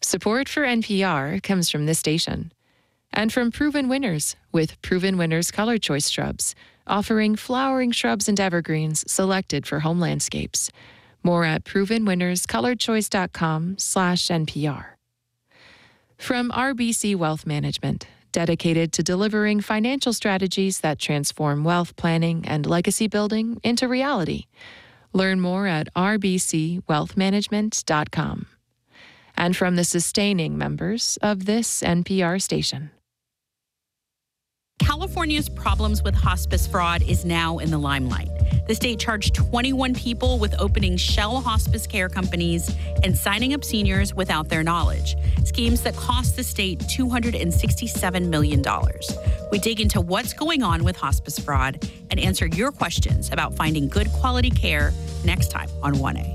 Support for NPR comes from this station and from Proven Winners with Proven Winners Color Choice Shrubs, offering flowering shrubs and evergreens selected for home landscapes. More at provenwinnerscolorchoice.com/NPR. From RBC Wealth Management, dedicated to delivering financial strategies that transform wealth planning and legacy building into reality. Learn more at rbcwealthmanagement.com. And from the sustaining members of this NPR station. California's problems with hospice fraud is now in the limelight. The state charged 21 people with opening shell hospice care companies and signing up seniors without their knowledge, schemes that cost the state $267 million. We dig into what's going on with hospice fraud and answer your questions about finding good quality care next time on 1A.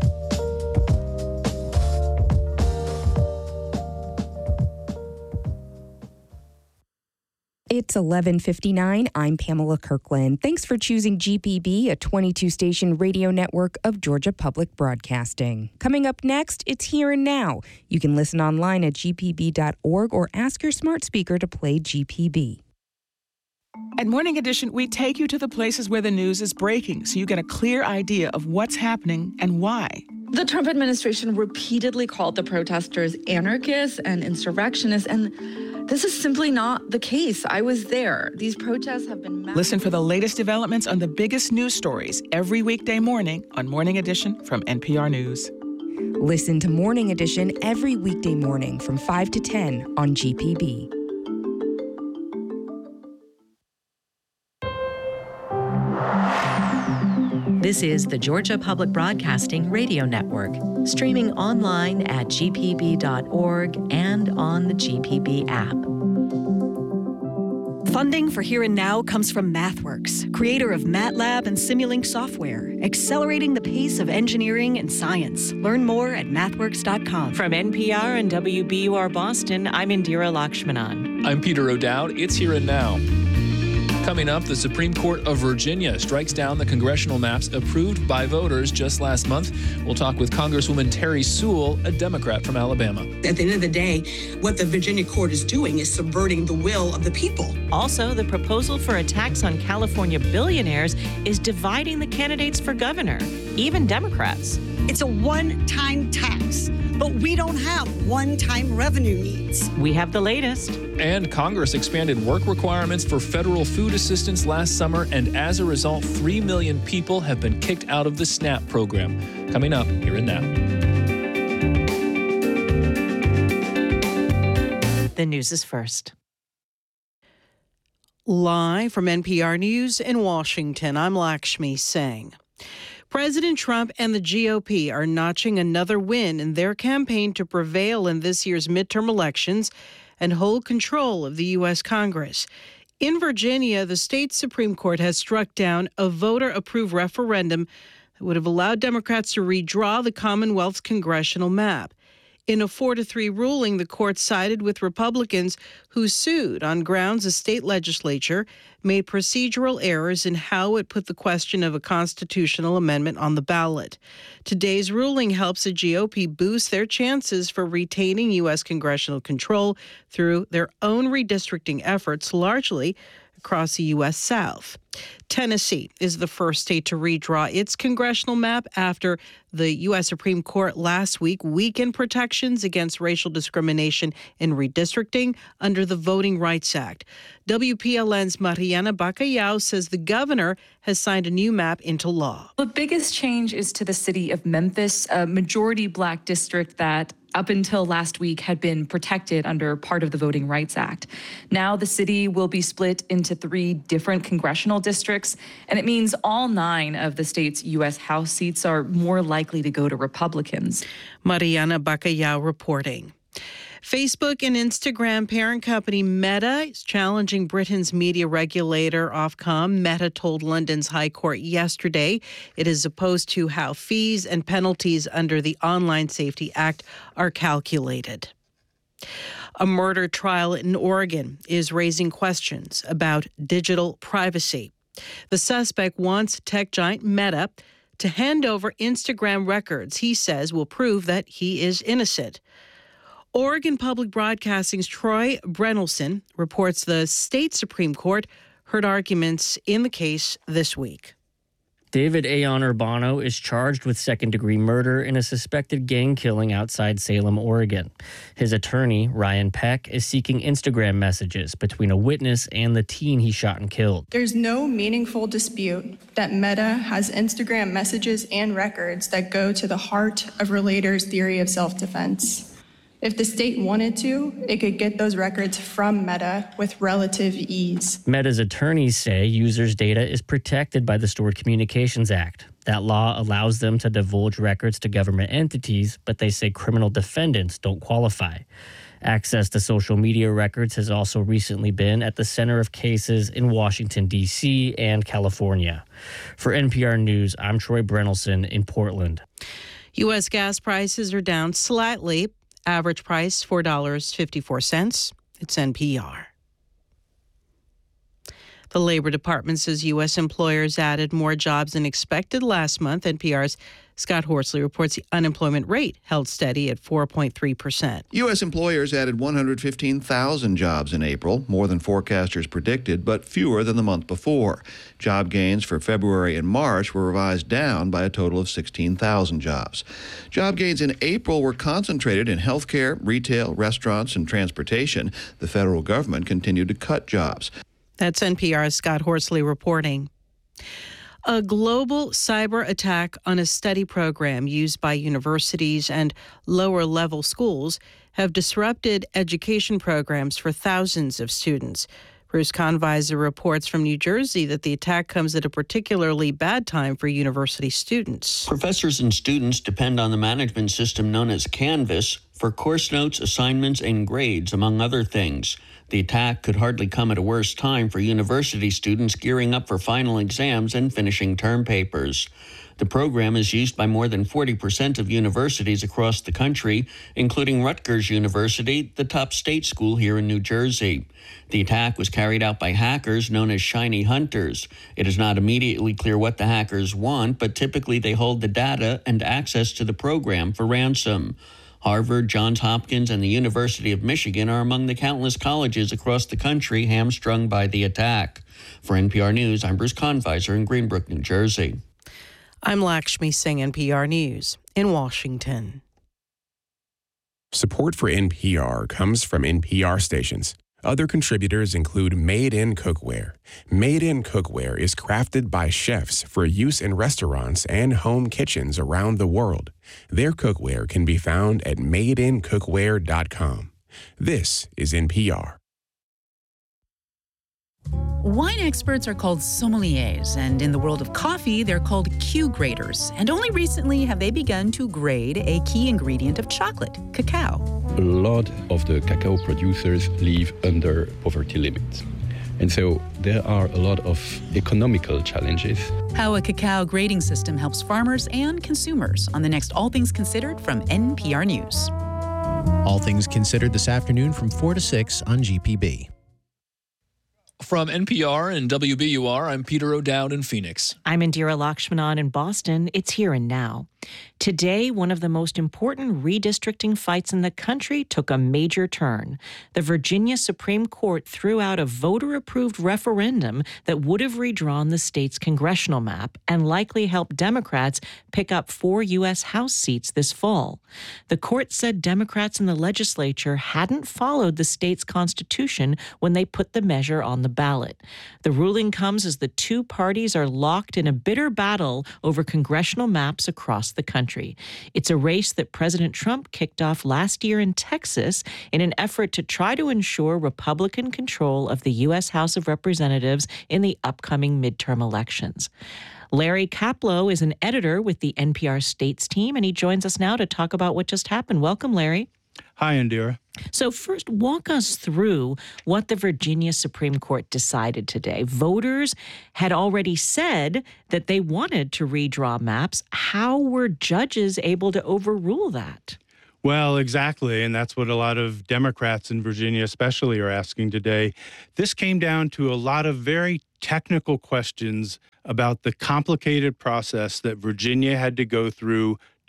It's 11:59. I'm Pamela Kirkland. Thanks for choosing GPB, a 22-station radio network of Georgia Public Broadcasting. Coming up next, it's Here and Now. You can listen online at gpb.org or ask your smart speaker to play GPB. At Morning Edition, we take you to the places where the news is breaking so you get a clear idea of what's happening and why. The Trump administration repeatedly called the protesters anarchists and insurrectionists, and this is simply not the case. I was there. These protests have been Listen for the latest developments on the biggest news stories every weekday morning on Morning Edition from NPR News. Listen to Morning Edition every weekday morning from 5 to 10 on GPB. This is the Georgia Public Broadcasting Radio Network, streaming online at gpb.org and on the GPB app. Funding for Here and Now comes from MathWorks, creator of MATLAB and Simulink software, accelerating the pace of engineering and science. Learn more at mathworks.com. From NPR and WBUR Boston, I'm Indira Lakshmanan. I'm Peter O'Dowd. It's Here and Now. Coming up, the Supreme Court of Virginia strikes down the congressional maps approved by voters just last month. We'll talk with Congresswoman Terry Sewell, a Democrat from Alabama. At the end of the day, what the Virginia court is doing is subverting the will of the people. Also, the proposal for a tax on California billionaires is dividing the candidates for governor, even Democrats. It's a one-time tax, but we don't have one-time revenue needs. We have the latest. And Congress expanded work requirements for federal food assistance last summer, and as a result, 3 million people have been kicked out of the SNAP program. Coming up, Here and Now. The news is first. Live from NPR News in Washington, I'm Lakshmi Singh. President Trump and the GOP are notching another win in their campaign to prevail in this year's midterm elections and hold control of the U.S. Congress. In Virginia, the state Supreme Court has struck down a voter-approved referendum that would have allowed Democrats to redraw the Commonwealth's congressional map. In a 4-3 ruling, the court sided with Republicans who sued on grounds the state legislature made procedural errors in how it put the question of a constitutional amendment on the ballot. Today's ruling helps the GOP boost their chances for retaining U.S. congressional control through their own redistricting efforts, largely across the U.S. South. Tennessee is the first state to redraw its congressional map after the U.S. Supreme Court last week weakened protections against racial discrimination in redistricting under the Voting Rights Act. WPLN's Mariana Bacallao says the governor has signed a new map into law. The biggest change is to the city of Memphis, a majority black district that up until last week had been protected under part of the Voting Rights Act. Now the city will be split into 3 different congressional districts, and it means all 9 of the state's U.S. House seats are more likely to go to Republicans. Mariana Bacallao reporting. Facebook and Instagram parent company Meta is challenging Britain's media regulator Ofcom. Meta told London's High Court yesterday it is opposed to how fees and penalties under the Online Safety Act are calculated. A murder trial in Oregon is raising questions about digital privacy. The suspect wants tech giant Meta to hand over Instagram records he says will prove that he is innocent. Oregon Public Broadcasting's Troy Brenelson reports the state Supreme Court heard arguments in the case this week. David Aon Urbano is charged with second-degree murder in a suspected gang killing outside Salem, Oregon. His attorney, Ryan Peck, is seeking Instagram messages between a witness and the teen he shot and killed. There's no meaningful dispute that Meta has Instagram messages and records that go to the heart of relators' theory of self-defense. If the state wanted to, it could get those records from Meta with relative ease. Meta's attorneys say users' data is protected by the Stored Communications Act. That law allows them to divulge records to government entities, but they say criminal defendants don't qualify. Access to social media records has also recently been at the center of cases in Washington, D.C. and California. For NPR News, I'm Troy Brenelson in Portland. U.S. gas prices are down slightly. Average price, $4.54. It's NPR. The Labor Department says U.S. employers added more jobs than expected last month. NPR's Scott Horsley reports the unemployment rate held steady at 4.3%. U.S. employers added 115,000 jobs in April, more than forecasters predicted, but fewer than the month before. Job gains for February and March were revised down by a total of 16,000 jobs. Job gains in April were concentrated in healthcare, retail, restaurants, and transportation. The federal government continued to cut jobs. That's NPR's Scott Horsley reporting. A global cyber attack on a study program used by universities and lower-level schools have disrupted education programs for thousands of students. Bruce Conviser reports from New Jersey that the attack comes at a particularly bad time for university students. Professors and students depend on the management system known as Canvas for course notes, assignments, and grades, among other things. The attack could hardly come at a worse time for university students gearing up for final exams and finishing term papers. The program is used by more than 40% of universities across the country, including Rutgers University, the top state school here in New Jersey. The attack was carried out by hackers known as shiny hunters. It is not immediately clear what the hackers want, but typically they hold the data and access to the program for ransom. Harvard, Johns Hopkins, and the University of Michigan are among the countless colleges across the country hamstrung by the attack. For NPR News, I'm Bruce Conviser in Greenbrook, New Jersey. I'm Lakshmi Singh, NPR News in Washington. Support for NPR comes from NPR stations. Other contributors include Made in Cookware. Made in Cookware is crafted by chefs for use in restaurants and home kitchens around the world. Their cookware can be found at madeincookware.com. This is NPR. Wine experts are called sommeliers, and in the world of coffee, they're called Q graders. And only recently have they begun to grade a key ingredient of chocolate, cacao. A lot of the cacao producers live under poverty limits. And so there are a lot of economical challenges. How a cacao grading system helps farmers and consumers on the next All Things Considered from NPR News. All Things Considered this afternoon from 4 to 6 on GPB. From NPR and WBUR, I'm Peter O'Dowd in Phoenix. I'm Indira Lakshmanan in Boston. It's Here and Now. Today, one of the most important redistricting fights in the country took a major turn. The Virginia Supreme Court threw out a voter-approved referendum that would have redrawn the state's congressional map and likely helped Democrats pick up 4 U.S. House seats this fall. The court said Democrats in the legislature hadn't followed the state's constitution when they put the measure on the ballot. The ruling comes as the two parties are locked in a bitter battle over congressional maps across the country. It's a race that President Trump kicked off last year in Texas in an effort to try to ensure Republican control of the U.S. House of Representatives in the upcoming midterm elections. Larry Kaplow is an editor with the NPR States team, and he joins us now to talk about what just happened. Welcome, Larry. Hi, Indira. So first, walk us through what the Virginia Supreme Court decided today. Voters had already said that they wanted to redraw maps. How were judges able to overrule that? Well, exactly, and that's what a lot of Democrats in Virginia especially are asking today. This came down to a lot of very technical questions about the complicated process that Virginia had to go through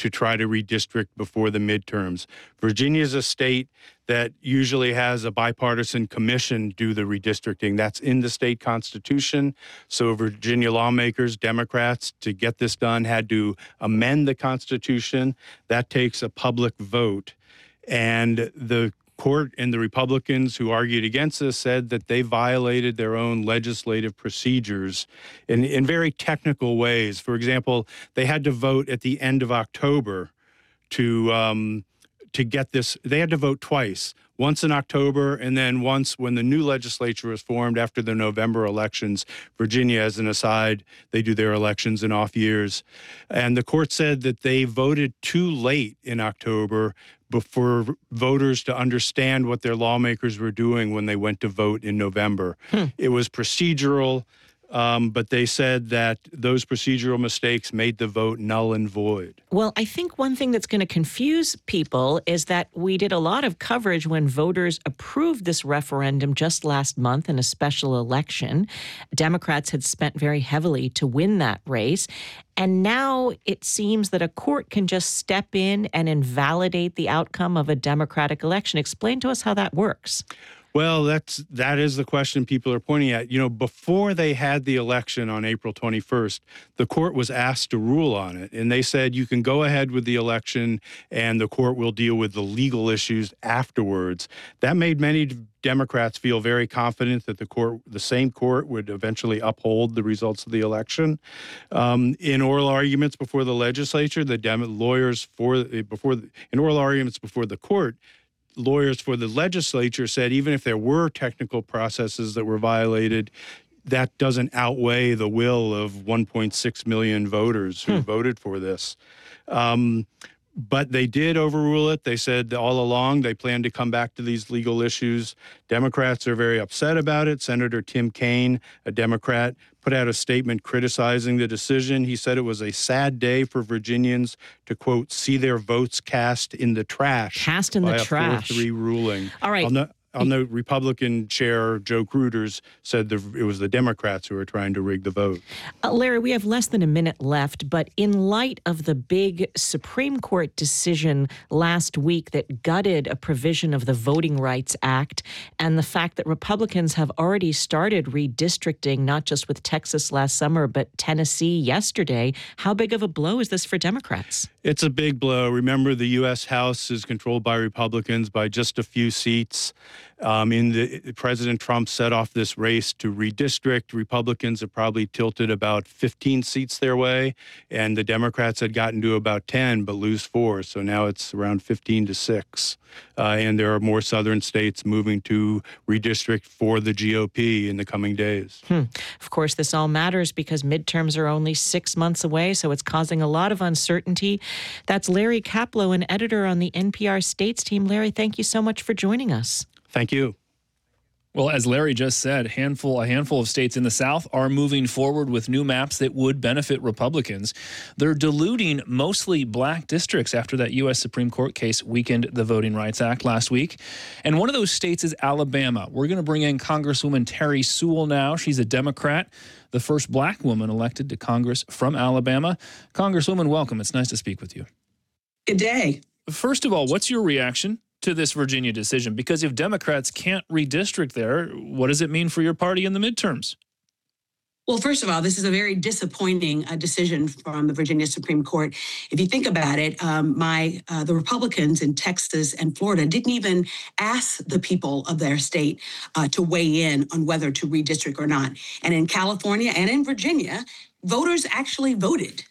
to try to redistrict before the midterms. Virginia is a state that usually has a bipartisan commission do the redistricting. That's in the state constitution. So Virginia lawmakers, Democrats, to get this done, had to amend the constitution. That takes a public vote. And the court and the Republicans who argued against this said that they violated their own legislative procedures in very technical ways. For example, they had to vote at the end of October to get this. They had to vote twice, once in October and then once when the new legislature was formed after the November elections. Virginia, as an aside, they do their elections in off years. And the court said that they voted too late in October for voters to understand what their lawmakers were doing when they went to vote in November. It was procedural, but they said that those procedural mistakes made the vote null and void. Well, I think one thing that's going to confuse people is that we did a lot of coverage when voters approved this referendum just last month in a special election. Democrats had spent very heavily to win that race. And now it seems that a court can just step in and invalidate the outcome of a Democratic election. Explain to us how that works. Well, that is the question people are pointing at. You know, before they had the election on April 21st, the court was asked to rule on it. And they said you can go ahead with the election and the court will deal with the legal issues afterwards. That made many Democrats feel very confident that the same court would eventually uphold the results of the election. In oral arguments before the legislature, in oral arguments before the court, lawyers for the legislature said even if there were technical processes that were violated, that doesn't outweigh the will of 1.6 million voters who voted for this. But they did overrule it. They said all along they plan to come back to these legal issues. Democrats are very upset about it. Senator Tim Kaine, a Democrat, put out a statement criticizing the decision. He said it was a sad day for Virginians to, quote, see their votes cast in the trash. Cast in the trash. By a 4-3 ruling. All right. I'll note Republican Chair Joe Cruters said it was the Democrats who were trying to rig the vote. Larry, we have less than a minute left, but in light of the big Supreme Court decision last week that gutted a provision of the Voting Rights Act and the fact that Republicans have already started redistricting, not just with Texas last summer, but Tennessee yesterday, how big of a blow is this for Democrats? It's a big blow. Remember, the U.S. House is controlled by Republicans by just a few seats. President Trump set off this race to redistrict. Republicans have probably tilted about 15 seats their way, and the Democrats had gotten to about 10 but lose 4. So now it's around 15-6. And there are more southern states moving to redistrict for the GOP in the coming days. Of course, this all matters because midterms are only 6 months away, so it's causing a lot of uncertainty. That's Larry Kaplow, an editor on the NPR States team. Larry, thank you so much for joining us. Thank you. Well, as Larry just said, a handful of states in the South are moving forward with new maps that would benefit Republicans. They're diluting mostly black districts after that U.S. Supreme Court case weakened the Voting Rights Act last week. And one of those states is Alabama. We're going to bring in Congresswoman Terri Sewell now. She's a Democrat, the first black woman elected to Congress from Alabama. Congresswoman, welcome. It's nice to speak with you. Good day. First of all, what's your reaction to this Virginia decision? Because if Democrats can't redistrict there, what does it mean for your party in the midterms? Well, first of all, this is a very disappointing decision from the Virginia Supreme Court. If you think about it, the Republicans in Texas and Florida didn't even ask the people of their state to weigh in on whether to redistrict or not. And in California and in Virginia, voters actually voted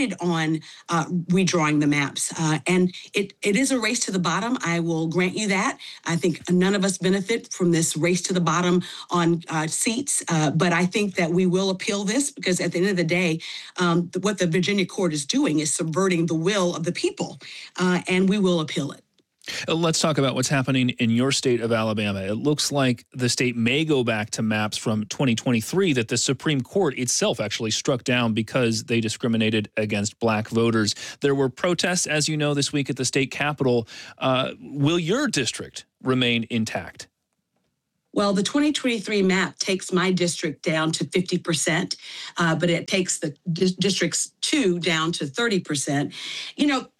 on redrawing the maps. And it is a race to the bottom. I will grant you that. I think none of us benefit from this race to the bottom on seats. But I think that we will appeal this because at the end of the day, what the Virginia court is doing is subverting the will of the people. And we will appeal it. Let's talk about what's happening in your state of Alabama. It looks like the state may go back to maps from 2023 that the Supreme Court itself actually struck down because they discriminated against black voters. There were protests, as you know, this week at the state capitol. Will your district remain intact? Well, the 2023 map takes my district down to 50%, but it takes the districts 2 down to 30%. You know,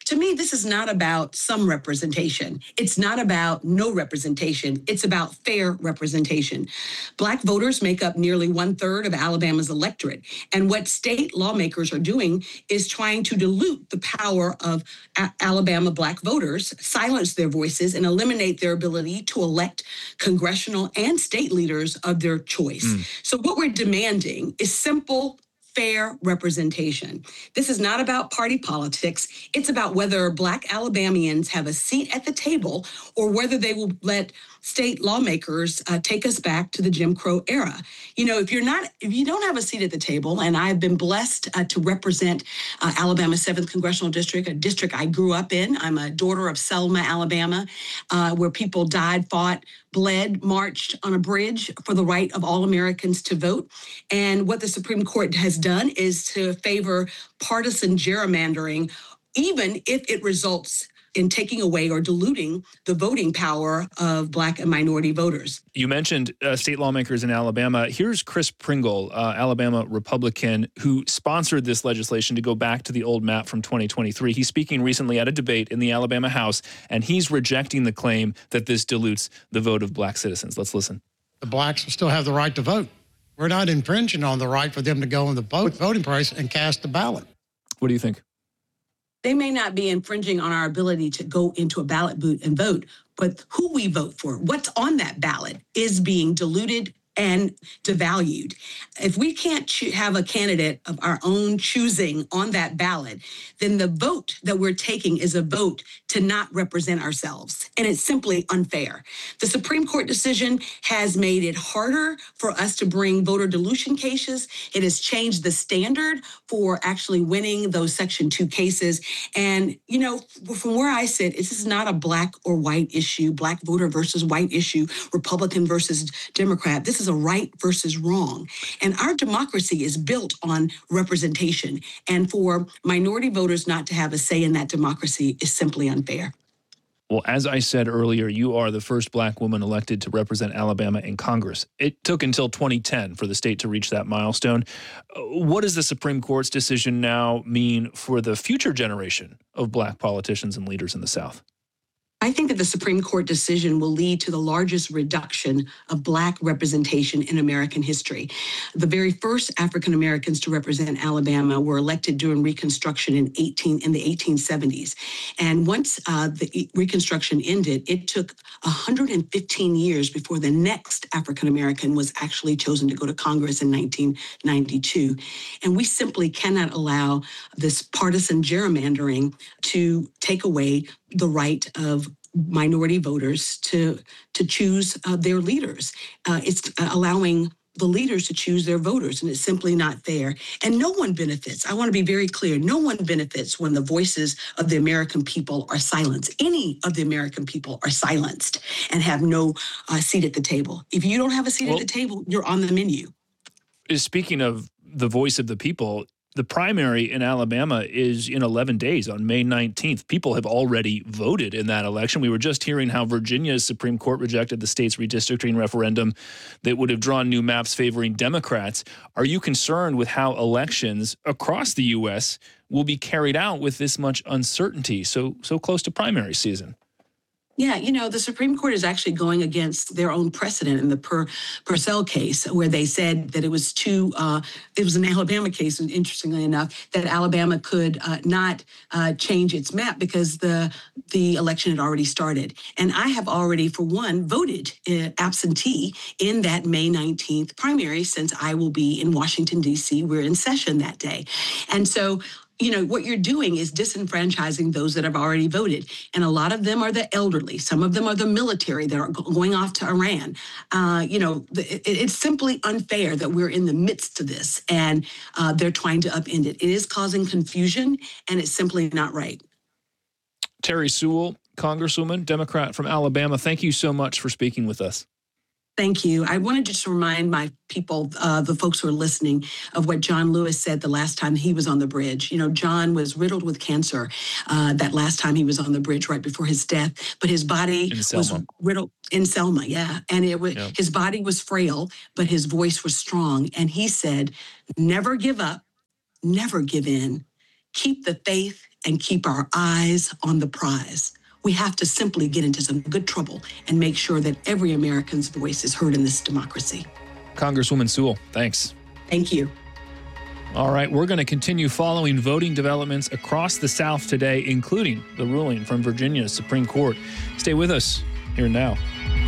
To me, this is not about some representation. It's not about no representation. It's about fair representation. Black voters make up nearly 1/3 of Alabama's electorate. And what state lawmakers are doing is trying to dilute the power of Alabama Black voters, silence their voices, and eliminate their ability to elect congressional and state leaders of their choice. So what we're demanding is simple, fair representation. This is not about party politics. It's about whether Black Alabamians have a seat at the table or whether they will let state lawmakers take us back to the Jim Crow era. You know, if you don't have a seat at the table, and I've been blessed to represent Alabama's 7th Congressional District, a district I grew up in. I'm a daughter of Selma, Alabama, where people died, fought, bled, marched on a bridge for the right of all Americans to vote. And what the Supreme Court has done is to favor partisan gerrymandering, even if it results in taking away or diluting the voting power of Black and minority voters. You mentioned state lawmakers in Alabama. Here's Chris Pringle, Alabama Republican, who sponsored this legislation to go back to the old map from 2023. He's speaking recently at a debate in the Alabama House, and he's rejecting the claim that this dilutes the vote of Black citizens. Let's listen. The Blacks will still have the right to vote. We're not infringing on the right for them to go in the voting place and cast the ballot. What do you think? They may not be infringing on our ability to go into a ballot booth and vote, but who we vote for, what's on that ballot, is being diluted and devalued. If we can't have a candidate of our own choosing on that ballot, then the vote that we're taking is a vote to not represent ourselves. And it's simply unfair. The Supreme Court decision has made it harder for us to bring voter dilution cases. It has changed the standard for actually winning those Section 2 cases. And, you know, from where I sit, this is not a Black or white issue, Black voter versus white issue, Republican versus Democrat. This is a right versus wrong. And our democracy is built on representation. And for minority voters not to have a say in that democracy is simply unfair. Well, as I said earlier, you are the first Black woman elected to represent Alabama in Congress. It took until 2010 for the state to reach that milestone. What does the Supreme Court's decision now mean for the future generation of Black politicians and leaders in the South? I think that the Supreme Court decision will lead to the largest reduction of Black representation in American history. The very first African Americans to represent Alabama were elected during Reconstruction in the 1870s. And once the Reconstruction ended, it took 115 years before the next African American was actually chosen to go to Congress in 1992. And we simply cannot allow this partisan gerrymandering to take away the right of minority voters to choose their leaders. It's allowing the leaders to choose their voters, and it's simply not fair. And no one benefits. I want to be very clear. No one benefits when the voices of the American people are silenced. Any of the American people are silenced and have no seat at the table. If you don't have a seat at the table, you're on the menu. Speaking of the voice of the people, the primary in Alabama is in 11 days on May 19th. People have already voted in that election. We were just hearing how Virginia's Supreme Court rejected the state's redistricting referendum that would have drawn new maps favoring Democrats. Are you concerned with how elections across the U.S. will be carried out with this much uncertainty so close to primary season? Yeah, you know, the Supreme Court is actually going against their own precedent in the Purcell case, where they said that it was an Alabama case, interestingly enough, that Alabama could not change its map because the election had already started. And I have already, for one, voted absentee in that May 19th primary, since I will be in Washington, D.C. We're in session that day. And so, you know, what you're doing is disenfranchising those that have already voted. And a lot of them are the elderly. Some of them are the military that are going off to Iran. It's simply unfair that we're in the midst of this and they're trying to upend it. It is causing confusion, and it's simply not right. Terri Sewell, Congresswoman, Democrat from Alabama, thank you so much for speaking with us. Thank you. I wanted just to remind my people, the folks who are listening, of what John Lewis said the last time he was on the bridge. You know, John was riddled with cancer that last time he was on the bridge right before his death, but his body was riddled in Selma, yeah. And his body was frail, but his voice was strong. And he said, never give up, never give in. keep the faith and keep our eyes on the prize. We have to simply get into some good trouble and make sure that every American's voice is heard in this democracy. Congresswoman Sewell, thanks. Thank you. All right, we're going to continue following voting developments across the South today, including the ruling from Virginia's Supreme Court. Stay with us here now.